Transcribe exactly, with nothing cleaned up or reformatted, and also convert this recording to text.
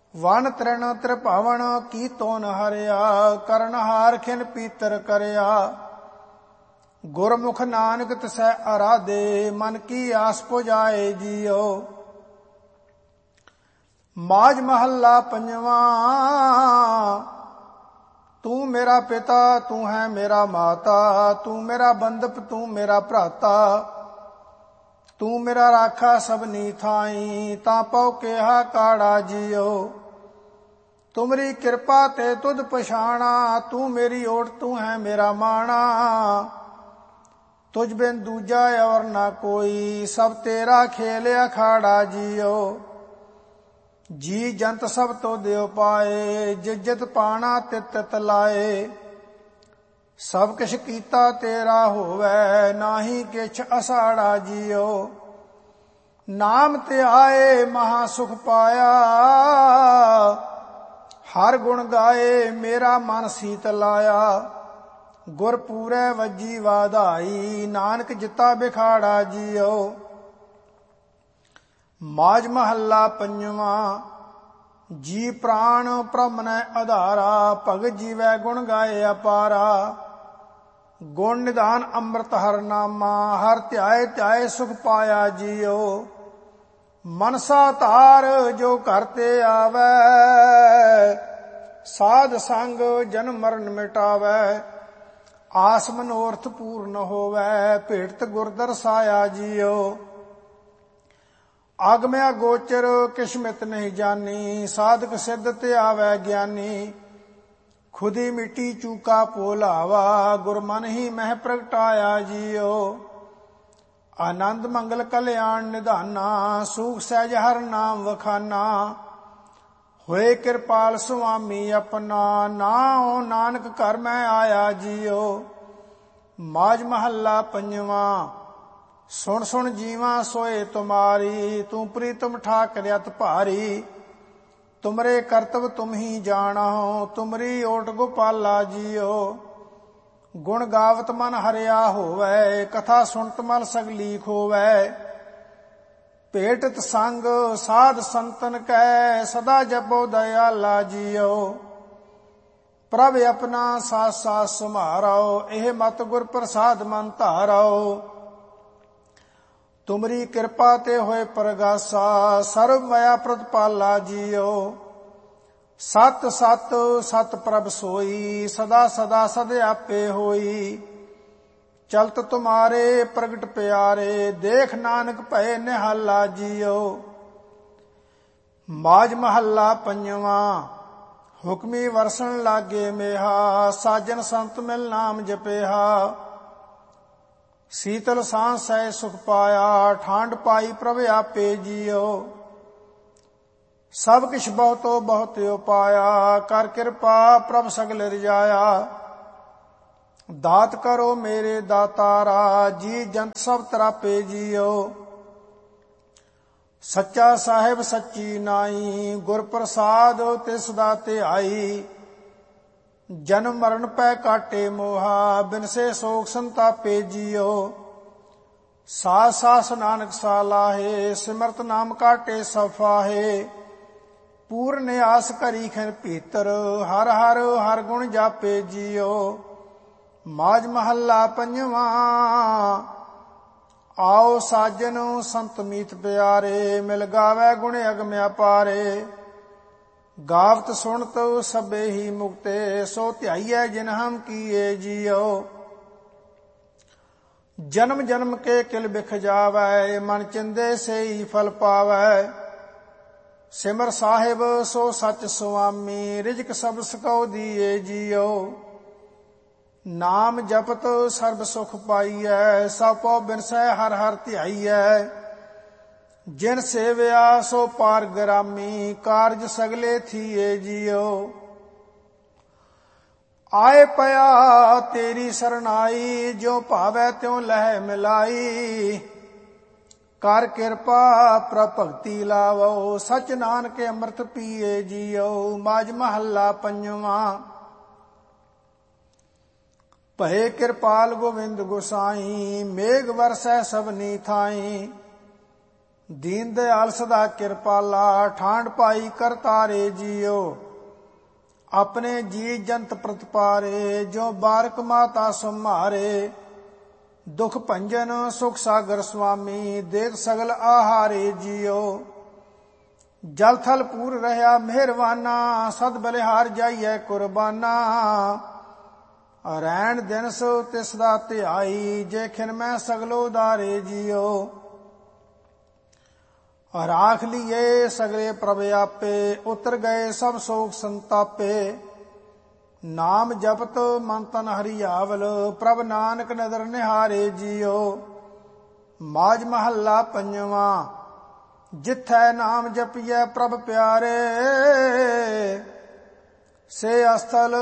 One ਤ੍ਰਿਣ ਤ੍ਰਿਭਵਨ ਕੀਤੋ ਨ ਹਰਿਆ, ਕਰਨ ਹਾਰ ਖਿਨ ਪੀਤਰ ਕਰਿਆ। ਗੁਰਮੁਖ ਨਾਨਕ ਤਿਸੈ ਅਰਾਧੇ, ਮਨ ਕੀ ਆਸ ਪੁਜਾਏ ਜੀਓ। ਮਾਝ ਮਹੱਲਾ ਪੰਜਵਾਂ। ਤੂੰ ਮੇਰਾ ਪਿਤਾ ਤੂੰ ਹੈ ਮੇਰਾ ਮਾਤਾ, ਤੂੰ ਮੇਰਾ ਬੰਧਪ ਤੂੰ ਮੇਰਾ ਭਰਾਤਾ। ਤੂੰ ਮੇਰਾ ਰਾਖਾ ਸਭਨੀ ਥਾਈ, ਤਾਂ ਪਉ ਕਿਹਾ ਕਾੜਾ ਜੀਓ। ਤੁਮਰੀ ਕਿਰਪਾ ਤੇ ਤੁਧ ਪਛਾਣਾ, ਤੂੰ ਮੇਰੀ ਓਟ ਤੂੰ ਹੈ ਮੇਰਾ ਮਾਣਾ। ਤੁਝ ਬਿਨ ਦੂਜਾ ਔਰ ਨਾ ਕੋਈ, ਸਭ ਤੇਰਾ ਖੇਲ ਅਖਾੜਾ ਜੀਓ। ਜੀ ਜੰਤ ਸਭ ਤੋ ਦਿਓ ਪਾਏ, ਜਿਜਤ ਪਾਣਾ ਤਿਤ ਤਿਤ ਲਾਏ। ਸਭ ਕਿਛ ਕੀਤਾ ਤੇਰਾ ਹੋਵੈ, ਨਾਹੀ ਕਿਛ ਅਸਾੜਾ ਜੀਓ। ਨਾਮ ਤੇ ਆਏ ਮਹਾ ਸੁਖ ਪਾਇਆ, ਹਰ ਗੁਣ ਗਾਏ ਮੇਰਾ ਮਨ ਸੀਤ ਲਾਇਆ। ਗੁਰ ਪੂਰੈ ਵੱਜੀ ਵਾਧਾਈ, ਨਾਨਕ ਜਿਤਾ ਬਿਖਾੜਾ ਜੀਓ। ਮਾਝ ਮਹੱਲਾ ਪੰਜਵਾਂ। ਜੀ ਪ੍ਰਾਣ ਬ੍ਰਹਮ ਨੈ ਆਧਾਰਾ, ਭਗਤ ਜੀਵੈ ਗੁਣ ਗਾਏ ਅਪਾਰਾ। ਗੁਣ ਨਿਧਾਨ ਅੰਮ੍ਰਿਤ ਹਰ ਨਾਮਾ, ਹਰ ਧਿਆਏ ਧਿਆਏ ਸੁਖ ਪਾਇਆ ਜੀਓ। ਮਨਸਾ ਧਾਰ ਜੋ ਘਰ ਤੇ ਆਵੈ, ਸਾਧ ਸੰਗ ਜਨਮ ਮਰਨ ਮਿਟਾਵੈ। ਆਸ ਮਨੋਰਥ ਪੂਰਨ ਹੋਵੈ, ਭੇਟਤ ਗੁਰ ਦਰਸਾਇਆ ਜੀਓ। ਆਗਮਿਆ ਗੋਚਰ ਕਿਸਮਤ ਨਹੀਂ ਜਾਨੀ, ਸਾਧਕ ਸਿੱਧ ਤੇ ਆਵੈ ਗਿਆਨੀ। ਖੁਦੀ ਮਿੱਟੀ ਚੂਕਾ ਭੋਲਾਵਾ, ਗੁਰ ਮਨ ਹੀ ਮਹਿ ਪ੍ਰਗਟਾਇਆ ਜੀਓ। ਆਨੰਦ ਮੰਗਲ ਕਲਿਆਣ ਨਿਧਾਨਾ, ਸੂਖ ਸਹਿਜ ਹਰ ਨਾਮ ਵਖਾਨਾ। ਹੋਏ ਕਿਰਪਾਲ ਸੁਆਮੀ ਆਪਣਾ, ਨਾਉ ਨਾਨਕ ਘਰ ਮੈਂ ਆਇਆ ਜੀਓ। ਮਾਝ ਮਹੱਲਾ ਪੰਜਵਾਂ। ਸੁਣ ਸੁਣ ਜੀਵਾਂ ਸੋਏ ਤੁਮਾਰੀ, ਤੂੰ ਪ੍ਰੀਤਮ ਠਾਕ ਰਿਤ ਭਾਰੀ। ਤੁਮਰੇ ਕਰਤਵ ਤੁਮ ਹੀ ਜਾਣੋ, ਤੁਮਰੀ ਓਟ ਗੋਪਾਲਾ ਜੀਓ। ਗੁਣ ਗਾਵਤ ਮਨ ਹਰਿਆ ਹੋਵੈ, ਕਥਾ ਸੁਣਤ ਮਨ ਸਗਲੀ ਖੋਵੈ। ਭੇਟਤ ਸੰਗ ਸਾਧ ਸੰਤਨ ਕੈ, ਸਦਾ ਜਪੋ ਦਇਆਲਾ ਜੀਓ। ਪ੍ਰਭ ਆਪਣਾ ਸਾਥ ਸਾਥ ਸੁਮਾਰੋ, ਇਹ ਮਤ ਗੁਰ ਪ੍ਰਸਾਦ ਮਨ ਧਾਰੋ। ਤੁਮਰੀ ਕਿਰਪਾ ਤੇ ਹੋਏ ਪ੍ਰਗਾਸਾ, ਸਰਬ ਮਾਇਆ ਪ੍ਰਤਪਾਲਾ ਜੀਓ। ਸਤ ਸਤ ਸਤ ਪ੍ਰਭ ਸੋਈ, ਸਦਾ ਸਦਾ ਸਦ ਆਪੇ ਹੋਈ। ਚਲਤ ਤੁਮਾਰੇ ਪ੍ਰਗਟ ਪਿਆਰੇ, ਦੇਖ ਨਾਨਕ ਭਏ ਨਿਹਾਲਾ ਜੀਓ। ਮਾਝ ਮਹੱਲਾ ਪੰਜਵਾਂ। ਹੁਕਮੀ ਵਰਸਣ ਲਾਗੇ ਮੇਹਾ, ਸਾਜਨ ਸੰਤ ਮਿਲ ਨਾਮ ਜਪਿਆ। ਸੀਤਲ ਸਾਂਝ ਸਹਿ ਸੁਖ ਪਾਇਆ, ਠਾਂਡ ਪਾਈ ਪ੍ਰਭ ਆਪੇ ਜੀਓ। ਸਭ ਕਿਛ ਬਹੁਤੋ ਬਹੁਤ ਉਪਾਇਆ, ਕਰ ਕਿਰਪਾ ਪ੍ਰਭ ਸਗਲ ਰਜਾਇਆ। ਦਾਤ ਕਰੋ ਮੇਰੇ ਦਾਤਾਰਾ, ਜੀ ਜੰਤ ਸਭ ਤਰਾਪੇ ਜੀਓ। ਸੱਚਾ ਸਾਹਿਬ ਸੱਚੀ ਨਾਈ, ਗੁਰ ਪ੍ਰਸਾਦ ਤਿਸ ਦਾ ਧਿਆਈ। ਜਨਮ ਮਰਨ ਪੈ ਕਾਟੇ ਮੋਹਾ, ਬਿਨਸੇ ਸੋਖ ਸੰਤਾਪੇ ਜੀਓ। ਸਾਧ ਸਾਸ ਨਾਨਕ ਸਾਲਾਹੇ, ਸਿਮਰਤ ਨਾਮ ਕਾਟੇ ਸਫਾਹੇ। ਪੂਰਨ ਆਸ ਕਰੀ ਖਿਨ ਭੀਤਰ, ਹਰ ਹਰ ਹਰ ਗੁਣ ਜਾਪੇ ਜੀਓ। ਮਾਝ ਮਹੱਲਾ ਪੰਜਵਾਂ। ਆਓ ਸਾਜਨ ਸੰਤ ਮੀਤ ਪਿਆਰੇ, ਮਿਲ ਗਾਵੈ ਗੁਣ ਅਗਮ ਅਪਾਰੇ। ਗਾਵਤ ਸੁਣਤ ਸਭੇ ਹੀ ਮੁਕਤੇ, ਸੋ ਧਿਆਈਐ ਜਿਨ ਹਮ ਕੀਏ ਜੀਓ। ਜਨਮ ਜਨਮ ਕੇ ਕਿਲ ਬਿਖ ਜਾਵੈ, ਮਨ ਚਿੰਦੇ ਸੇਈ ਫਲ ਪਾਵੈ। ਸਿਮਰ ਸਾਹਿਬ ਸੋ ਸਚ ਸੁਆਮੀ, ਰਿਜਕ ਸਭ ਸਕਉ ਦੀਏ ਜੀਓ। ਨਾਮ ਜਪਤ ਸਰਬ ਸੁਖ ਪਾਈਐ, ਸਭ ਪਉ ਬਿਨਸੈ ਹਰ ਹਰ ਧਿਆਈਐ। ਜਿਨ ਸੇਵਿਆ ਸੋ ਪਾਰ ਗਰਾਮੀ, ਕਾਰਜ ਸਗਲੇ ਥੀਏ ਜੀਓ। ਆਏ ਪਿਆ ਤੇਰੀ ਸਰਨਾਈ, ਜੋ ਭਾਵੈ ਤਿਉ ਲਹਿ ਮਿਲਾਈ। ਕਰ ਕਿਰਪਾ ਪ੍ਰਭ ਭਗਤੀ ਲਾਵੋ, ਸਚ ਨਾਨਕ ਅੰਮ੍ਰਿਤ ਪੀਏ ਜੀਓ। ਮਾਝ ਮਹੱਲਾ ਪੰਜਵਾਂ। ਭਏ ਕਿਰਪਾਲ ਗੋਵਿੰਦ ਗੁਸਾਈ, ਮੇਘ ਵਰਸੈ ਸਭਨੀ ਥਾਈ। ਦੀਨ ਦਿਆਲ ਸਦਾ ਕਿਰਪਾਲਾ, ਠਾਂਡ ਪਾਈ ਕਰਤਾਰੇ ਜੀਓ। ਆਪਣੇ ਜੀ ਜੰਤ ਪ੍ਰਤਪਾਰੇ, ਜੋ ਬਾਰਕ ਮਾਤਾ ਸੰਭਾਰੇ। ਦੁਖ ਭੰਜਨ ਸੁਖ ਸਾਗਰ ਸੁਆਮੀ, ਦੇਖ ਸਗਲ ਆਹਾਰੇ ਜੀਓ। ਜਲ ਥਲ ਪੂਰ ਰਹਾ ਮਿਹਰਵਾਨਾ, ਸਦ ਬਲਿਹਾਰ ਜਾਈਐ ਕੁਰਬਾਨਾ। ਰੈਣ ਦਿਨ ਸੋ ਤਿਸ ਦਾ ਧਿਆਈ, ਜੇ ਖਿਨ ਮੈਂ ਸਗਲੋ ਉਦਾਰੇ ਜੀਓ। ਰਾਖ ਲੀਏ ਸਗਲੇ ਪ੍ਰਭ ਆਪੇ, ਉਤਰ ਗਏ ਸਭ ਸੋਖ ਸੰਤਾਪੇ। ਨਾਮ ਜਪਤ ਮਨ ਤਨ ਹਰਿਆਵਲ, ਪ੍ਰਭ ਨਾਨਕ ਨਦਰ ਨਿਹਾਰੇ ਜੀਓ। ਮਾਝ ਮਹੱਲਾ ਪੰਜਵਾਂ। ਜਿਥੈ ਨਾਮ ਜਪੀਐ ਪ੍ਰਭ ਪਿਆਰੇ, ਸੇ ਅਸਥਲ